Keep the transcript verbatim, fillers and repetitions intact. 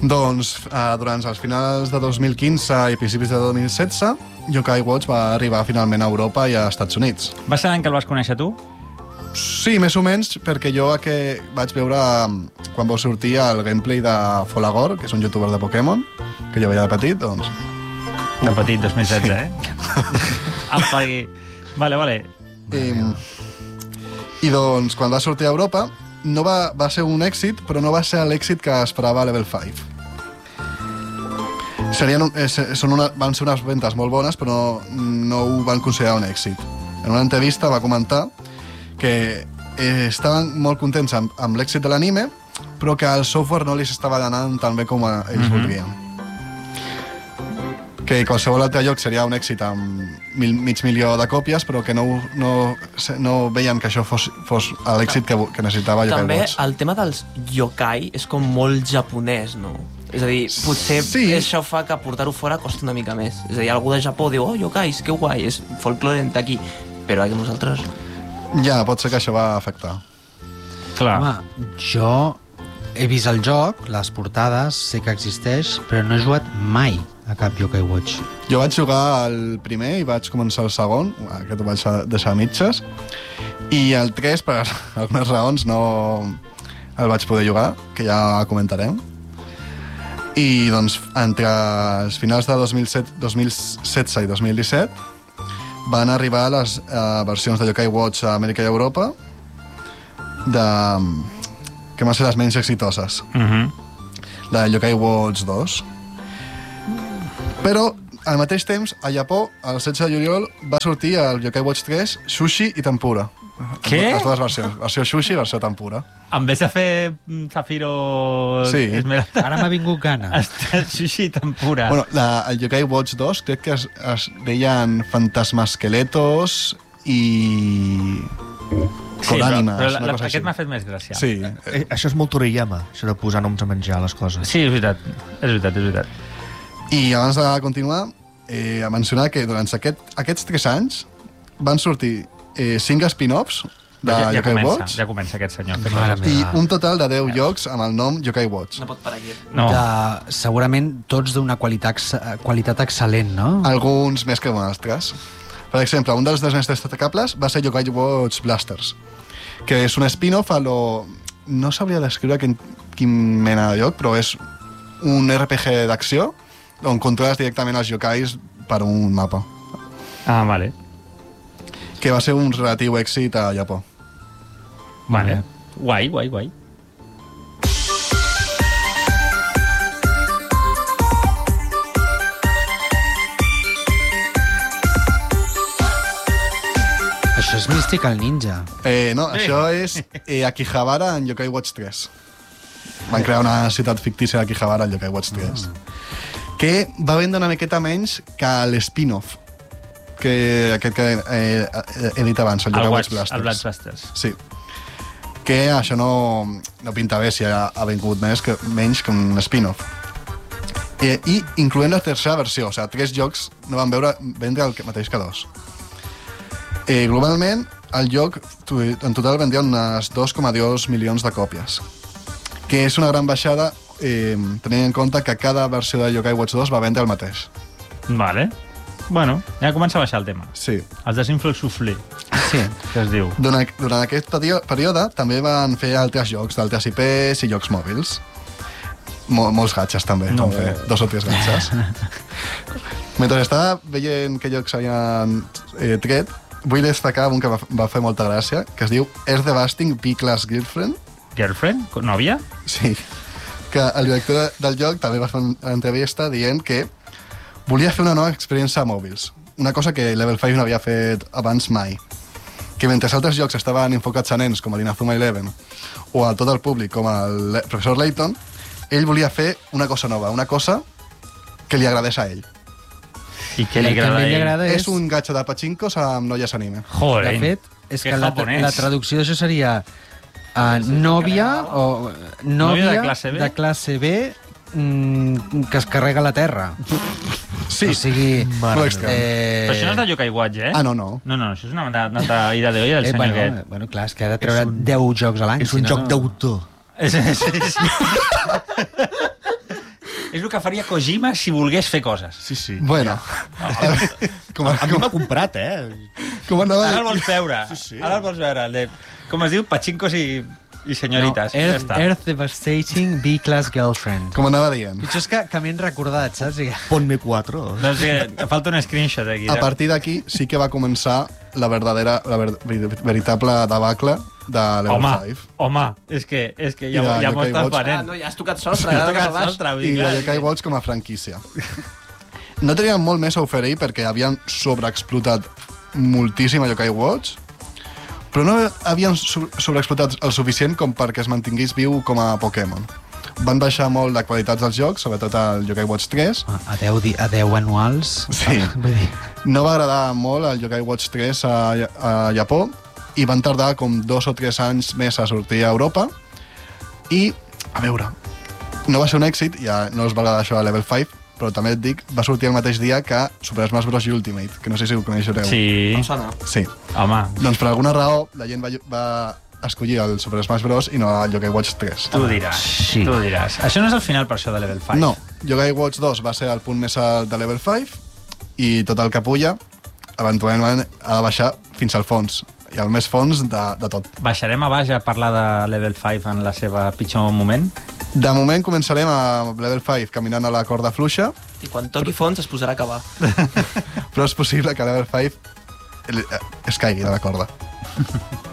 Doncs uh, durant els finals de dos mil quinze i principis de dos mil setze, Yokai Watch va arribar finalment a Europa i a Estats Units. Va ser l'any que el vas conèixer tu? Sí, més o menys, perquè jo que vaig veure quan va sortir el gameplay de Folagor, que és un youtuber de Pokémon, que jo veia de petit, doncs... De petit, dos mil setze, sí. Eh? El pagui. Vale, vale. I, I doncs, quan va sortir a Europa, no va, va ser un èxit, però no va ser l'èxit que esperava Level cinc. Serien, eh, són una, van ser unes ventes molt bones, però no, no ho van considerar un èxit. En una entrevista va comentar que eh, estaven molt contents amb, amb l'èxit de l'anime, però que el software no li estava anant tan bé com ells mm-hmm. voldrien. Que qualsevol altre lloc seria un èxit amb mil, mig milió de còpies, però que no, no, no veien que això fos, fos l'èxit que, que necessitava Yokai També Watch. el tema dels yokai és com molt japonès, no? És a dir, potser sí. això fa que portar-ho fora costa una mica més. És a dir, algú de Japó diu, oh, yokais, que guai, és folklore d'aquí. Però aquí nosaltres... Ja, pot ser que això va afectar. Clar. Home, jo he vist el joc, les portades, sé que existeix, però no he jugat mai a cap Yokai Watch. Jo vaig jugar el primer i vaig començar el segon, aquest ho vaig deixar a mitges, i el tres, per algunes raons, no el vaig poder jugar, que ja comentarem. I, doncs, entre els finals de dos mil set, dos mil setze i dos mil disset van arribar les uh, versions de Yokai Watch a Amèrica i Europa, de... que van ser les menys exitoses. Uh-huh. La de Yokai Watch dos. Però, al mateix temps, a Japó, el setze de juliol, va sortir el Yokai Watch tres, Sushi i Tempura. Què? Les dues versions. Versió Sushi i versió Tempura. En vez de fer Zafiro... Sí. Esmeralda, Ara m'ha vingut gana. està Sushi i Tempura. Bueno, la, el Yokai Watch dos crec que es, es deien fantasmasqueletos i... Sí, con però, ànimes, però la, una la, cosa aquest així. m'ha fet més gràcia. Sí. Eh, això és molt Toriyama, això de posar noms a menjar les coses. Sí, és veritat. És veritat, és veritat. I abans de continuar, eh, a mencionar que durant aquest, aquests tres anys van sortir eh, cinc spin-offs de ja, ja, Yokai comença, Watch ja comença aquest senyor. Mare i meva. un total de deu jocs amb el nom Yokai Watch. No pot parar aquí. No. De, segurament tots d'una qualitat, qualitat excel·lent, no? Alguns més que altres. Per exemple, un dels més destacables va ser Yokai Watch Blasters, que és un spin-off a lo... No sabria descriure quin, quin mena de joc, però és un R P G d'acció on controles directament els yokais per un mapa, Ah, vale. que va ser un relatiu èxit a Japó. Vale. Guai, guai, guai. Això és Mystical Ninja. Eh, no, això és eh, Akihabara en Yokai Watch tres. Van crear una ciutat fictícia d'Akihabara en Yokai Watch tres. Que va vendre una miqueta menys que l'spin-off, que aquest que eh, he dit abans, el El Yokai Watch, Watch Blasters. el Bloodbusters. Sí. Que això no, no pinta bé si ha, ha vingut més que, menys que un spin-off. I, I incloent la tercera versió, o sigui, tres jocs no van veure, vendre el mateix que dos. Eh, globalment, el joc en total vendria unes dos coma dos milions de còpies, que és una gran baixada eh, tenint en compte que cada versió de Yokai Watch dos va vendre el mateix. Vale. Bueno, ja comença a baixar el tema. Sí. Els desinflux soufflé, Sí. que es diu. Durant, durant aquest període, període també van fer altres jocs d'altres I Ps i jocs mòbils. Mol, molts gatxes també, No. van fer dos o tres gatxes. Mentre estava veient que jocs havien eh, tret, vull destacar un que va, va fer molta gràcia, que es diu Earth Devasting B-Class Girlfriend. Girlfriend? Nòvia? Sí. Que el director del joc també va fer una entrevista dient que volia fer una nova experiència a mòbils. Una cosa que Level cinc no havia fet abans mai. Que mentre altres jocs estaven enfocats a nens, com a l'Inazuma Eleven, o a tot el públic, com el Le- professor Layton, ell volia fer una cosa nova, una cosa que li agradés a ell. I què li El que agrada a a ell li ell? agrada És és... un gatxa de pachincos amb noies anime. Joder. De fet, és que que la, japonès. la traducció d'això seria uh, nòvia o nòvia de classe B? de classe B mm, que es carrega la terra. Sí, O sigui... molt estrany. Eh... Però això no és de Yokai Watch, eh? Ah, no, no. No, no, això és una una altra idea de olla del Eh, senyor bueno, aquest. bueno, clar, és que ha de treure És un- deu jocs a l'any. És un si no, joc no... d'autor. Sí, sí, sí. És el que faria Kojima si volgués fer coses. Sí, sí. Bueno, com, A mi com, m'ha comprat, eh? com anava Ara a el dir... vols veure. Sí, sí. Ara el vols veure. El de, com es diu? Pachincos i, i senyoritas. No, ja Earth, està. Earth Devastating B-Class Girlfriend. Com anava dient. Pitjor és que, que m'he recordat, saps? I- Ponme quatre. Doncs eh, falta un screenshot aquí. A partir d'aquí sí que va començar la verdadera, la ver, veritable debacle de Level Home, cinc. home, és que, és que I ja, de ja m'ho Yokai estàs Watch. Ah, venent. no, ja has tocat sostre, Ja ja has has tocat sostre, vull I dir, la clar. Yokai Watch com a franquícia. No tenien molt més a oferir perquè havien sobreexplotat moltíssim a Yokai Watch, però no havien so- sobreexplotat el suficient com perquè es mantingués viu com a Pokémon. Van baixar molt la qualitat dels jocs, sobretot el Yokai Watch tres. A deu, di- a deu anuals... Sí. Vull dir, No va agradar molt el Yokai Watch tres a, a Japó i van tardar com dos o tres anys més a sortir a Europa. I, a veure, no va ser un èxit, ja no us va agradar això a Level cinc, però també et dic, va sortir el mateix dia que Super Smash Bros. Ultimate, que no sé si ho coneixereu. Sí, Em sona. Sí. home, Doncs per alguna raó la gent va, va escollir el Super Smash Bros. I no el Yokai Watch tres. tu diràs. Sí. Tu diràs. Això no és el final, per això, de Level cinc. No, Yokai Watch dos va ser el punt més alt de Level cinc i tot el que puja eventualment ha de baixar fins al fons. I el més fons de, de tot. Baixarem a baix a parlar de Level cinc en la seva pitjor moment? De moment començarem a Level cinc caminant a la corda fluixa, I quan toqui fons es posarà a acabar. però és possible que a Level cinc el- eh, es caigui de la corda.